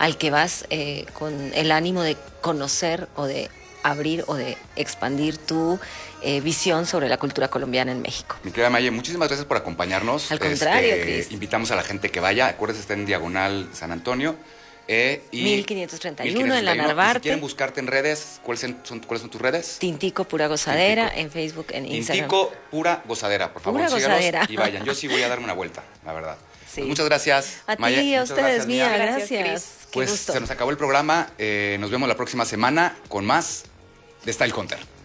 al que vas con el ánimo de conocer o de abrir o de expandir tu visión sobre la cultura colombiana en México. Mi querida Maye, muchísimas gracias por acompañarnos. Al contrario, Cris. Invitamos a la gente que vaya. Acuérdense, está en Diagonal San Antonio. Y 1531 en la Narvarte. Si quieren buscarte en redes, ¿cuáles son tus redes? Tintico Pura Gozadera, Tintico. en Facebook, en Instagram. Tintico Pura Gozadera, por favor, Pura síganos Gozadera. y vayan. Yo sí voy a darme una vuelta, la verdad. Sí. Pues muchas gracias, A ti, Maye. a Muchas ustedes, gracias, Mía, Gracias, gracias. Qué Pues gusto. se nos acabó el programa. Nos vemos la próxima semana con más de Style Hunter.